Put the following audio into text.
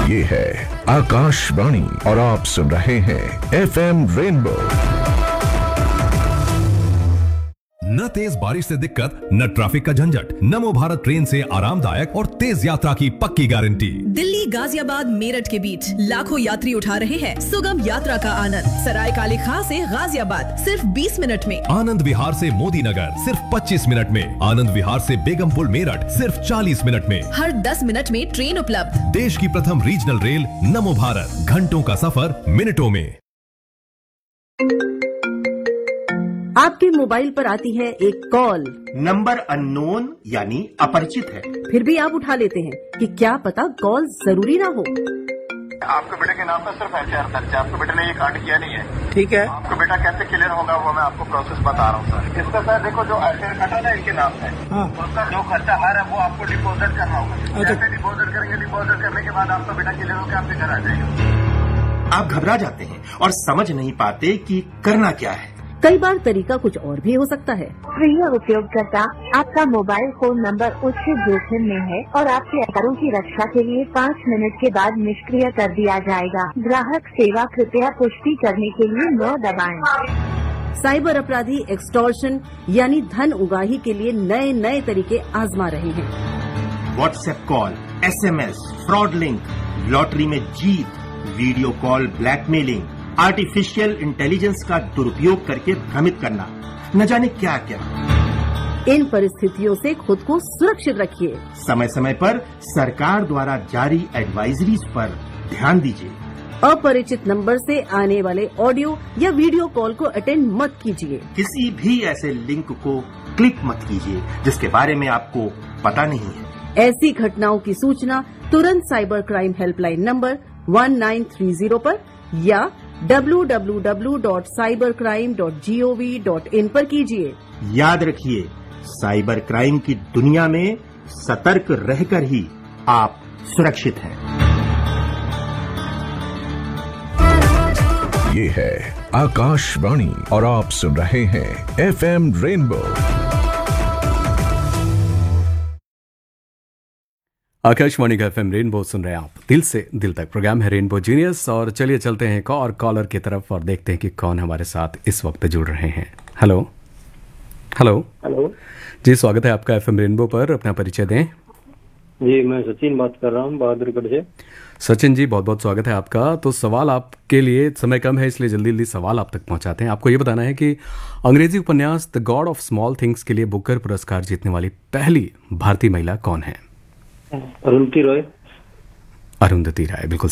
ये है आकाशवाणी और आप सुन रहे हैं FM रेनबो। न तेज बारिश से दिक्कत, न ट्रैफिक का झंझट। नमो भारत ट्रेन से आरामदायक और तेज यात्रा की पक्की गारंटी। दिल्ली गाजियाबाद मेरठ के बीच लाखों यात्री उठा रहे हैं सुगम यात्रा का आनंद। सराय काली खां से गाजियाबाद सिर्फ 20 मिनट में। आनंद विहार से मोदी नगर सिर्फ 25 मिनट में। आनंद विहार से बेगमपुर मेरठ सिर्फ 40 मिनट में। हर 10 मिनट में ट्रेन उपलब्ध। देश की प्रथम रीजनल रेल नमो भारत, घंटों का सफर मिनटों में। आपके मोबाइल पर आती है एक कॉल, नंबर अननोन यानी अपरिचित है, फिर भी आप उठा लेते हैं कि क्या पता कॉल जरूरी ना हो। आपके बेटे के नाम पर सिर्फ एफआईआर दर्ज है, आपके बेटे ने ये कांड किया नहीं है। ठीक है, आपका बेटा कैसे क्लियर होगा वो मैं आपको प्रोसेस बता रहा हूँ सर। इसका सर देखो जो एफआईआर कटा ना इनके नाम है, उसका जो खर्चा हार है वो आपको डिपॉजिट करना होगा। जैसे डिपॉजिट करेंगे, डिपॉजिट करने के बाद आपका बेटा क्लियर होकर आपके घर आ जाएगा। आप घबरा जाते हैं और समझ नहीं पाते कि करना क्या है। कई बार तरीका कुछ और भी हो सकता है। प्रिय उपयोगकर्ता, आपका मोबाइल फोन नंबर उच्च जोखिम में है और आपके आधारों की रक्षा के लिए 5 मिनट के बाद निष्क्रिय कर दिया जाएगा। ग्राहक सेवा कृपया पुष्टि करने के लिए 9 दबाएं। साइबर अपराधी एक्सटॉर्शन यानी धन उगाही के लिए नए नए तरीके आजमा रहे हैं। WhatsApp call, SMS, fraud link, lottery में जीत, video call blackmailing, artificial intelligence का दुरुपयोग करके भ्रमित करना, न जाने क्या क्या। इन परिस्थितियों से खुद को सुरक्षित रखिए। समय समय पर सरकार द्वारा जारी एडवाइजरीज पर ध्यान दीजिए। अपरिचित नंबर से आने वाले ऑडियो या वीडियो कॉल को अटेंड मत कीजिए। किसी भी ऐसे लिंक को क्लिक मत कीजिए जिसके बारे में आपको पता नहीं है। ऐसी घटनाओं की सूचना तुरंत साइबर क्राइम हेल्पलाइन नंबर 1930 पर या www.cybercrime.gov.in पर कीजिए। याद रखिए, साइबर क्राइम की दुनिया में सतर्क रहकर ही आप सुरक्षित हैं। ये है आकाशवाणी और आप सुन रहे हैं FM रेनबो। आकाशवाणी का FM रेनबो सुन रहे हैं आप। दिल से दिल तक प्रोग्राम है रेनबो जीनियस और चलिए चलते हैं एक और कॉलर की तरफ और देखते हैं कि कौन हमारे साथ इस वक्त जुड़ रहे हैं। हेलो हेलो हेलो जी, स्वागत है आपका FM रेनबो पर। अपना परिचय दें। जी, मैं सचिन बात कर रहा हूँ बहादुरगढ़ से। सचिन जी, बहुत बहुत स्वागत है आपका। तो सवाल आपके लिए, समय कम है इसलिए जल्दी जल्दी सवाल आप तक पहुंचाते हैं। आपको ये बताना है कि अंग्रेजी उपन्यास the God of small things के लिए बुकर पुरस्कार जीतने वाली पहली भारतीय महिला कौन है? अरुंधति रॉय। अरुंधति राय, बिल्कुल